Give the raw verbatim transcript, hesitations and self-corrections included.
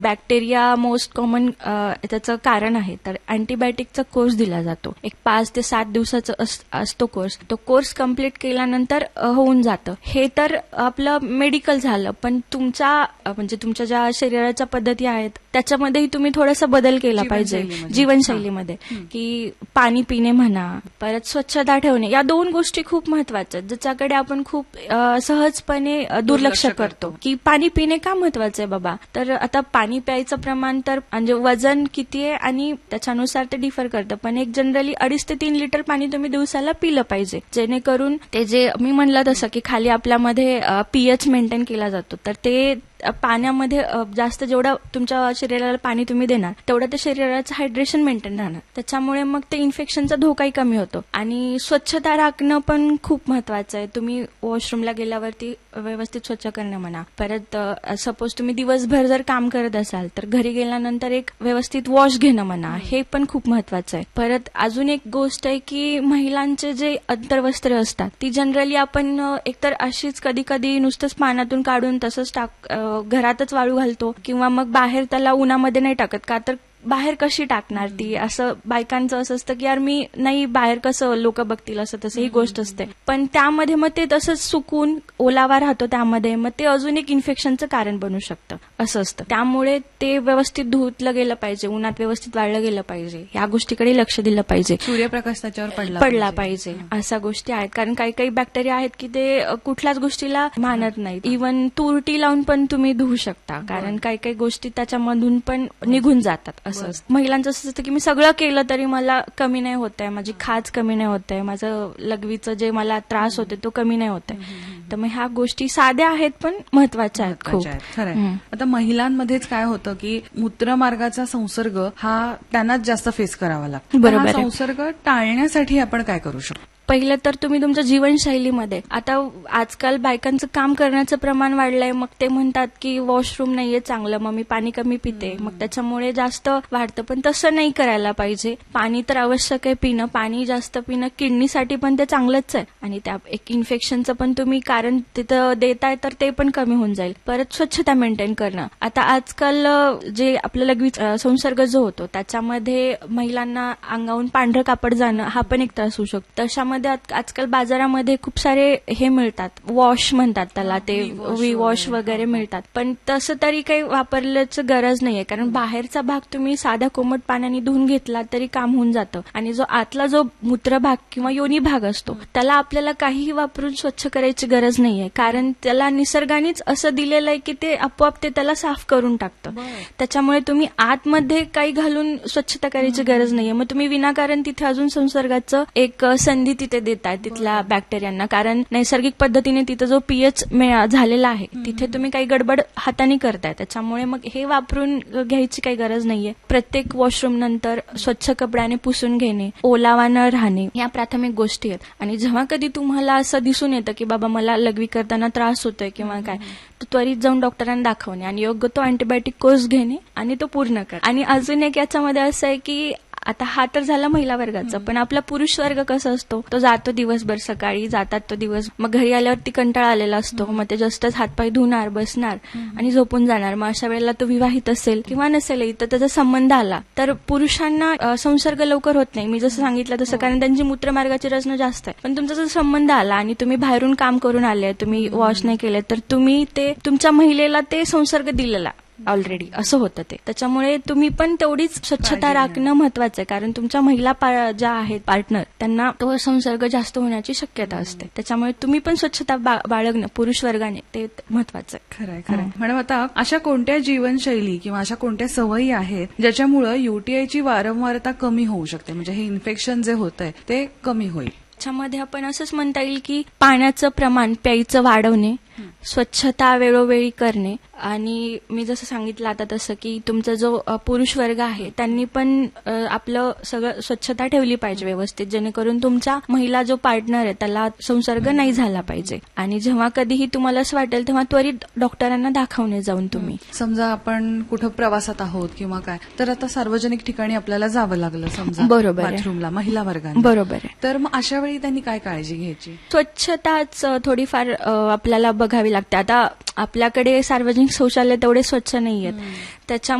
Bacteria most common त्याचं कारण आहे. तर अँटीबायोटिकचा कोर्स दिला जातो. एक पाच ते सात दिवसाचा असतो कोर्स. तो कोर्स कम्प्लीट केल्यानंतर होऊन जातं. हे तर आपलं मेडिकल झालं. पण तुमच्या म्हणजे तुमच्या ज्या शरीराच्या पद्धती आहेत त्याच्यामध्येही तुम्ही थोडासा बदल केला पाहिजे जीवनशैलीमध्ये, की पाणी पिणे म्हणा, परत स्वच्छता ठेवणे, या दोन गोष्टी खूप महत्वाच्या आहेत ज्याच्याकडे आपण खूप सहजपणे दुर्लक्ष करतो. की पाणी पिणे का महत्वाचं आहे बाबा, तर आता पाणी प्यायचं प्रमाण तर म्हणजे वजन किती आहे आणि त्याच्यानुसार ते डिफर करतं. पण एक जनरली अडीच ते तीन लिटर पाणी तुम्ही दिवसाला पिलं पाहिजे, जेणेकरून ते जे मी म्हणलं तसं की खाली आपल्यामध्ये पीएच मेंटेन केला जातो. तर ते पाण्यामध्ये जास्त जेवढं तुमच्या शरीराला पाणी तुम्ही देणार तेवढं ते शरीराचं हायड्रेशन मेंटेन राहणार. त्याच्यामुळे मग ते इन्फेक्शनचा धोकाही कमी होतो. आणि स्वच्छता राखणं पण खूप महत्वाचं आहे. तुम्ही वॉशरूमला गेल्यावरती व्यवस्थित स्वच्छ करणं म्हणा. परत सपोज तुम्ही दिवसभर जर काम करत असाल तर घरी गेल्यानंतर एक व्यवस्थित वॉश घेणं म्हणा, हे पण खूप महत्वाचं आहे. परत अजून एक गोष्ट आहे की महिलांचे जे अंतर्वस्त्र असतात ती जनरली आपण एकतर अशीच कधी कधी नुसतंच पाण्यातून काढून तसंच टाक घरातच वाळू घालतो किंवा मग बाहेर त्याला उन्हामध्ये नाही टाकत. का तर बाहेर कशी टाकणार ती, असं बायकांचं असं असतं की यार मी नाही बाहेर कसं लोक बघतील असं तसं ही गोष्ट असते. पण त्यामध्ये मग ते तसंच सुकून ओलावा राहतो त्यामध्ये, मग ते अजून एक इन्फेक्शनचं कारण बनू शकतं असं असतं. त्यामुळे ते व्यवस्थित धुतलं गेलं पाहिजे, उन्हात व्यवस्थित वाळलं गेलं पाहिजे, या गोष्टीकडे लक्ष दिलं पाहिजे. सूर्यप्रकाश त्याच्यावर पडला पडला पाहिजे अशा गोष्टी आहेत. कारण काही काही बॅक्टेरिया आहेत की ते कुठल्याच गोष्टीला मानत नाहीत. इव्हन तुरटी लावून पण तुम्ही धुवू शकता, कारण काही काही गोष्टी त्याच्यामधून पण निघून जातात. महिलांचं असं असतं की मी सगळं केलं तरी मला कमी नाही होत आहे, माझी खाज कमी नाही होत आहे, माझं लघवीचं जे मला त्रास होते तो कमी नाही होत आहे. तर मग ह्या गोष्टी साध्या आहेत पण महत्वाच्या आहेत खूप. खरंय. आता महिलांमध्येच काय होतं की मूत्रमार्गाचा संसर्ग हा त्यांनाच जास्त फेस करावा लागतो. बरोबर. संसर्ग टाळण्यासाठी आपण काय करू शकतो? पहिलं तर तुम्ही तुमच्या जीवनशैलीमध्ये, आता आजकाल बायकांचं काम करण्याचं प्रमाण वाढलंय, मग ते म्हणतात की वॉशरूम नाहीये चांगलं, मग मी पाणी कमी पिते, मग त्याच्यामुळे जास्त वाढतं. पण तसं नाही करायला पाहिजे. पाणी तर आवश्यक आहे पिणं, पाणी जास्त पिणं किडनीसाठी पण ते चांगलंच आहे आणि त्या एक इन्फेक्शनचं पण तुम्ही कारण तिथं देताय तर ते पण कमी होऊन जाईल. परत स्वच्छता मेंटेन करणं. आता आजकाल जे आपलं लघवी संसर्ग जो होतो त्याच्यामध्ये महिलांना अंगावून पांढरं कापड जाणं हा पण एक त्रास होऊ शकतो. तशामध्ये आजकाल बाजारामध्ये खूप सारे हे मिळतात, वॉश म्हणतात त्याला, ते वी वॉश वगैरे मिळतात. पण तसं तरी काही वापरल्याची गरज नाहीये, कारण बाहेरचा भाग तुम्ही साध्या कोमट पाण्याने धुवून घेतला तरी काम होऊन जातं. आणि जो आतला जो मूत्र भाग किंवा योनी भाग असतो त्याला आपल्याला काहीही वापरून स्वच्छ करायची गरज नाहीये, कारण त्याला निसर्गानेच असं दिलेलं आहे की ते आपोआप ते त्याला साफ करून टाकतं. त्याच्यामुळे तुम्ही आतमध्ये काही घालून स्वच्छता करायची गरज नाहीये. मग तुम्ही विनाकारण तिथे अजून संसर्गाचं एक संधी तिथे देताय तिथल्या बॅक्टेरियांना, कारण नैसर्गिक पद्धतीने तिथं जो पीएच झालेला आहे तिथे तुम्ही काही गडबड हाताने करताय. त्याच्यामुळे मग हे वापरून घ्यायची काही गरज नाहीये. प्रत्येक वॉशरूम नंतर स्वच्छ कपड्याने पुसून घेणे, ओलावा न राहणे, या प्राथमिक गोष्टी आहेत. आणि जेव्हा कधी तुम्हाला असं दिसून येतं की बाबा मला लघवी करताना त्रास होतोय किंवा काय, तर त्वरित जाऊन डॉक्टरांना दाखवणे आणि योग्य तो अँटीबायोटिक कोर्स घेणे आणि तो पूर्ण कर. आणि अजून एक याच्यामध्ये असं आहे की आता हा तर झाला महिला वर्गाचा, पण आपला पुरुष वर्ग कसा असतो, तो जातो दिवसभर, सकाळी जातात तो दिवस, मग घरी आल्यावरती कंटाळा आलेला असतो, मग ते जस्टच हातपाय धुणार, बसणार आणि झोपून जाणार. मग अशा वेळेला तो विवाहित असेल किंवा नसेलही तर त्याचा संबंध आला तर पुरुषांना संसर्ग लवकर होत नाही, मी जसं सांगितलं तसं, कारण त्यांची मूत्रमार्गाची रचना जास्त आहे. पण तुमचा जर संबंध आला आणि तुम्ही बाहेरून काम करून आले, तुम्ही वॉश नाही केले, तर तुम्ही ते तुमच्या महिलेला ते संसर्ग दिलेला ऑलरेडी असं होतं ते. त्याच्यामुळे तुम्ही पण तेवढीच स्वच्छता राखणं महत्वाचं आहे, कारण तुमच्या महिला ज्या आहेत पार्टनर त्यांना तो संसर्ग जास्त होण्याची शक्यता असते. त्याच्यामुळे तुम्ही पण स्वच्छता बाळगणं पुरुष वर्गाने ते महत्वाचं आहे. खरंय खरंय. मॅडम, आता अशा कोणत्या जीवनशैली किंवा अशा कोणत्या सवयी आहेत ज्याच्यामुळे युटीआयची वारंवारता कमी होऊ शकते, म्हणजे हे इन्फेक्शन जे होत आहे ते कमी होईल? त्याच्यामध्ये आपण असंच म्हणता येईल की पाण्याचं प्रमाण प्यायचं वाढवणे, स्वच्छता वेळोवेळी करणे, आणि मी जसं सांगितलं आता तसं की तुमचा जो पुरुष वर्ग आहे त्यांनी पण आपलं सगळं स्वच्छता ठेवली पाहिजे व्यवस्थित, जेणेकरून तुमचा महिला जो पार्टनर आहे त्याला संसर्ग नाही झाला पाहिजे. आणि जेव्हा कधीही तुम्हाला असं वाटेल तेव्हा त्वरित डॉक्टरांना दाखवणे जाऊन तुम्ही. समजा आपण कुठं प्रवासात आहोत किंवा काय, तर आता सार्वजनिक ठिकाणी आपल्याला जावं लागलं, समजा बरोबर बाथरूमला महिला वर्गाने, बरोबर आहे, तर मग अशा वेळी त्यांनी काय काळजी घ्यायची? स्वच्छताच थोडीफार आपल्याला बघावी लागते. आता आपल्याकडे सार्वजनिक शौचालय तेवढे स्वच्छ नाहीयेत. त्याच्या